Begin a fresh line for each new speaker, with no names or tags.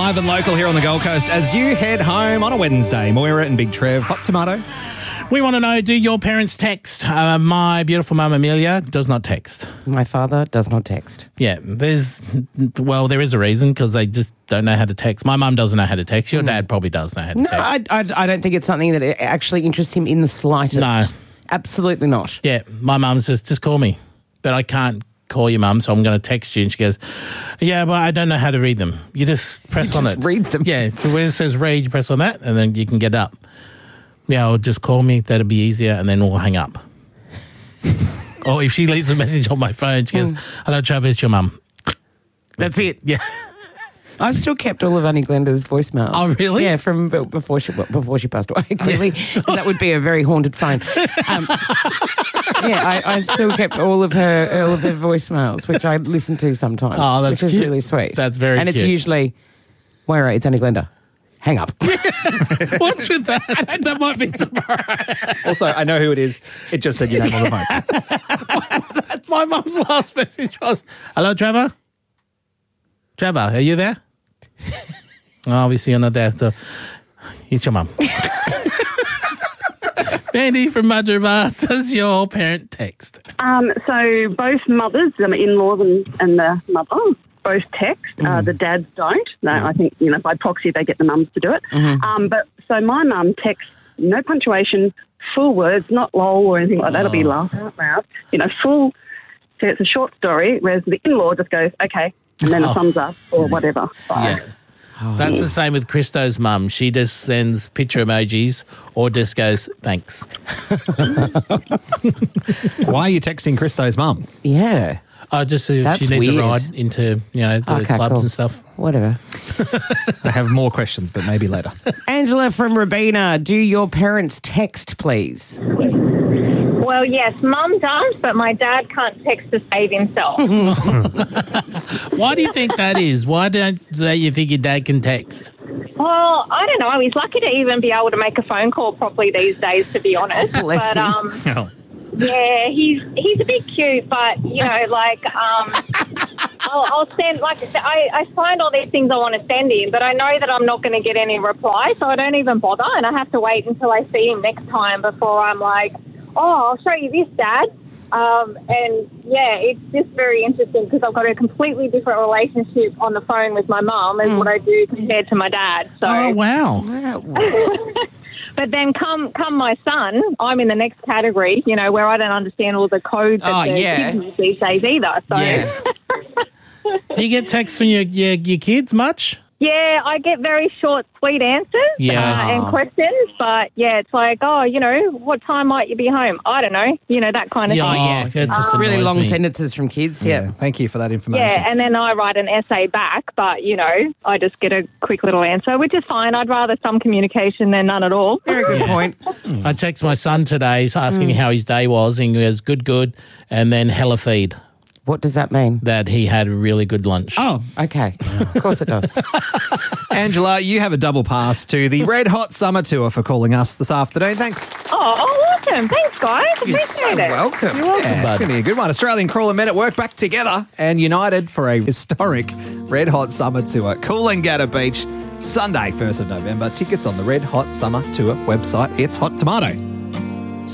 Live and local here on the Gold Coast as you head home on a Wednesday. Moira and Big Trev, Hot Tomato.
We want to know, do your parents text? My beautiful mum, Amelia, does not text.
My father does not text.
Yeah, there is a reason, because they just don't know how to text. My mum doesn't know how to text. Your dad probably does know how to
No,
text.
I don't think it's something that actually interests him in the slightest.
No.
Absolutely not.
Yeah, my mum says, just call me. But I can't call your mum, so I'm going to text you. And she goes, yeah, but I don't know how to read them. You just press on it.
Just read them.
Yeah, so where it says read, you press on that, and then you can get up. Yeah, or just call me. That'll be easier, and then we'll hang up. Or if she leaves a message on my phone, she goes, hello, Travis, it's your mum.
That's it.
Yeah.
I've still kept all of Annie Glenda's voicemails.
Oh, really?
Yeah, from before she passed away. Clearly, that would be a very haunted phone. I still kept all of her voicemails, which I listen to sometimes.
Oh, that's
which
cute.
is really sweet.
That's very
and
cute.
it's usually, Moira, it's Annie Glenda. Hang up.
What's with that? That might be tomorrow.
Also, I know who it is. It just said your name on the phone.
My mum's last message was, hello, Trevor? Trevor, are you there? Obviously, you're not there, so it's your mum. Mandy from Madraba, does your parent text?
So both mothers, the in-laws and the mother, both text. The dads don't. No, I think, by proxy they get the mums to do it. But so my mum texts no punctuation, full words, not lol or anything like that. It'll be laugh out loud. Full. So it's a short story, whereas the in-law just goes, okay, and then a thumbs up or whatever. So,
Yeah. That's the same with Christo's mum. She just sends picture emojis or just goes, thanks.
Why are you texting Christo's mum?
Yeah.
Just if
That's
she needs
weird.
a ride into, the
Okay,
clubs
cool.
and stuff.
Whatever.
I have more questions, but maybe later.
Angela from Rabina, do your parents text, please?
Well, yes, Mum does, but my dad can't text to save himself.
Why do you think that is? Why don't you think your dad can text?
Well, I don't know. He's lucky to even be able to make a phone call properly these days, to be honest.
Bless
but
him.
yeah, he's a bit cute, but I'll send I find all these things I want to send him, but I know that I'm not going to get any reply, so I don't even bother, and I have to wait until I see him next time before I'm like, oh, I'll show you this, Dad. And yeah, it's just very interesting because I've got a completely different relationship on the phone with my mum as what I do compared to my dad. So.
Oh, wow.
But then come my son, I'm in the next category, where I don't understand all the codes that kids use these days either. So.
Yes. Do you get texts from your kids much?
Yeah, I get very short, sweet answers and questions. But, yeah, it's like, what time might you be home? I don't know. That kind of thing.
Yeah, that just
Really
annoys
long
me.
sentences from kids, yeah.
Thank you for that information.
Yeah, and then I write an essay back, but, I just get a quick little answer, which is fine. I'd rather some communication than none at all.
Very good point.
I text my son today asking how his day was, and he goes, good, and then hella feed.
What does that mean?
That he had a really good lunch.
Oh, okay. Of course it does.
Angela, you have a double pass to the Red Hot Summer Tour for calling us this afternoon. Thanks.
Oh, awesome. Thanks, guys. Appreciate it.
Welcome.
You're welcome, bud. It's going to be a good one. Australian Crawler Men at Work back together and united for a historic Red Hot Summer Tour. Coolangatta Beach, Sunday, 1st of November. Tickets on the Red Hot Summer Tour website. It's Hot Tomato.